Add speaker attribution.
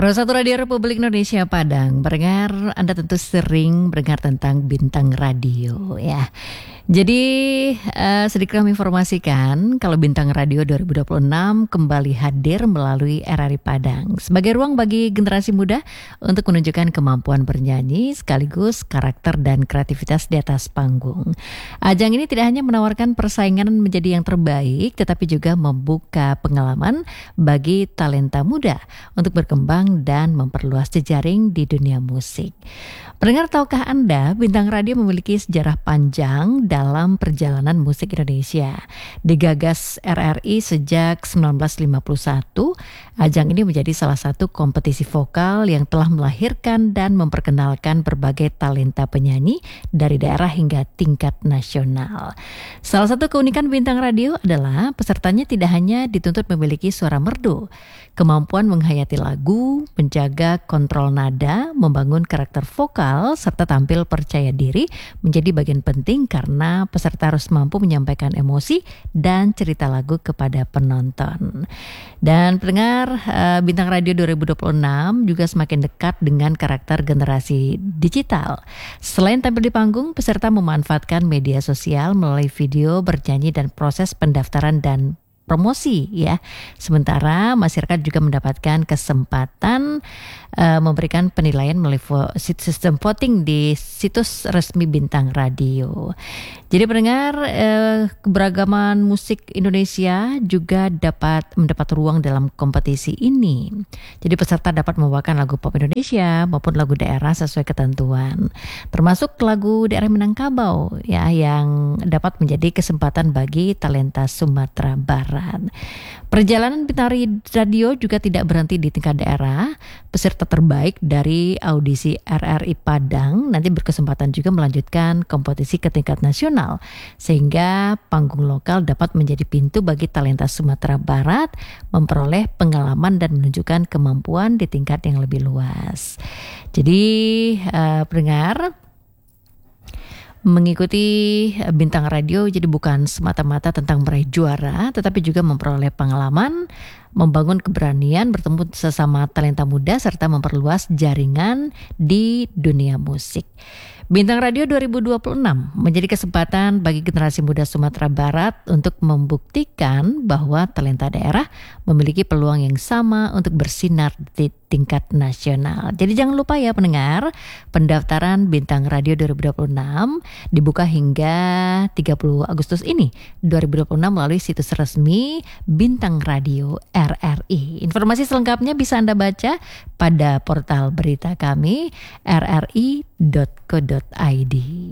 Speaker 1: Satu Radio Republik Indonesia Padang, pendengar Anda tentu sering mendengar tentang bintang radio ya. Jadi sedikit kami informasikan kalau Bintang Radio 2026 kembali hadir melalui RRI Padang sebagai ruang bagi generasi muda untuk menunjukkan kemampuan bernyanyi sekaligus karakter dan kreativitas di atas panggung. Ajang ini tidak hanya menawarkan persaingan menjadi yang terbaik, tetapi juga membuka pengalaman bagi talenta muda untuk berkembang dan memperluas jejaring di dunia musik. Pendengar, tahukah Anda Bintang Radio memiliki sejarah panjang dalam perjalanan musik Indonesia. Digagas RRI sejak 1951, ajang ini menjadi salah satu kompetisi vokal yang telah melahirkan dan memperkenalkan berbagai talenta penyanyi dari daerah hingga tingkat nasional. Salah satu keunikan Bintang Radio adalah pesertanya tidak hanya dituntut memiliki suara merdu, kemampuan menghayati lagu, menjaga kontrol nada, membangun karakter vokal, serta tampil percaya diri menjadi bagian penting karena peserta harus mampu menyampaikan emosi dan cerita lagu kepada penonton. Dan pendengar, Bintang Radio 2026 juga semakin dekat dengan karakter generasi digital. Selain tampil di panggung, peserta memanfaatkan media sosial melalui video, bernyanyi, dan proses pendaftaran dan promosi ya. Sementara masyarakat juga mendapatkan kesempatan memberikan penilaian melalui sistem voting di situs resmi Bintang Radio. Jadi pendengar, keberagaman musik Indonesia juga mendapat ruang dalam kompetisi ini. Jadi peserta dapat membawakan lagu pop Indonesia maupun lagu daerah sesuai ketentuan, termasuk lagu daerah Minangkabau ya, yang dapat menjadi kesempatan bagi talenta Sumatera Barat. Perjalanan Bintang Radio juga tidak berhenti di tingkat daerah. Peserta terbaik dari audisi RRI Padang nanti berkesempatan juga melanjutkan kompetisi ke tingkat nasional, sehingga panggung lokal dapat menjadi pintu bagi talenta Sumatera Barat memperoleh pengalaman dan menunjukkan kemampuan di tingkat yang lebih luas. Jadi pendengar, mengikuti Bintang Radio jadi bukan semata-mata tentang meraih juara, tetapi juga memperoleh pengalaman, membangun keberanian, bertemu sesama talenta muda, serta memperluas jaringan di dunia musik. Bintang Radio 2026 menjadi kesempatan bagi generasi muda Sumatera Barat untuk membuktikan bahwa talenta daerah memiliki peluang yang sama untuk bersinar di tingkat nasional. Jadi jangan lupa ya pendengar, pendaftaran Bintang Radio 2026 dibuka hingga 30 Agustus ini 2026 melalui situs resmi Bintang Radio RRI. Informasi selengkapnya bisa Anda baca pada portal berita kami rri.co.id.